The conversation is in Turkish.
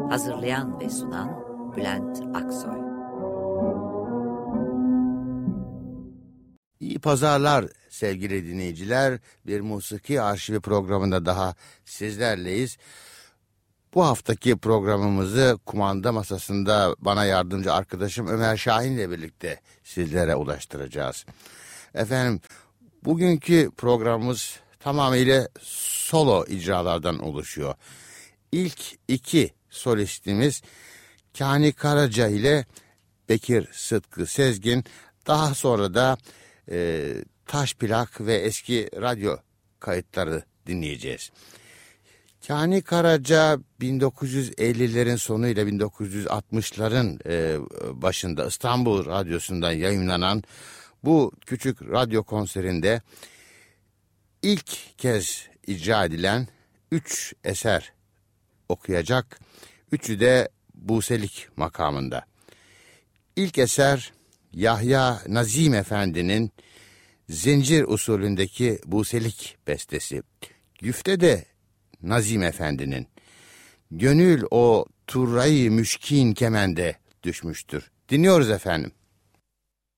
Hazırlayan ve sunan Bülent Aksoy. İyi pazarlar sevgili dinleyiciler. Bir musiki arşivi programında daha sizlerleyiz. Bu haftaki programımızı kumanda masasında bana yardımcı arkadaşım Ömer Şahin ile birlikte sizlere ulaştıracağız. Efendim, bugünkü programımız tamamıyla solo icralardan oluşuyor. İlk iki solistimiz Kani Karaca ile Bekir Sıtkı Sezgin. Daha sonra da taş plak ve eski radyo kayıtları dinleyeceğiz. Kani Karaca 1950'lerin sonuyla 1960'ların başında İstanbul Radyosu'ndan yayınlanan bu küçük radyo konserinde ilk kez icra edilen 3 eser okuyacak. Üçü de Buselik makamında. İlk eser Yahya Nazim Efendi'nin zincir usulündeki Buselik bestesi. Güfte de Nazim Efendi'nin. Gönül o turrayı müşkin kemende düşmüştür. Dinliyoruz efendim.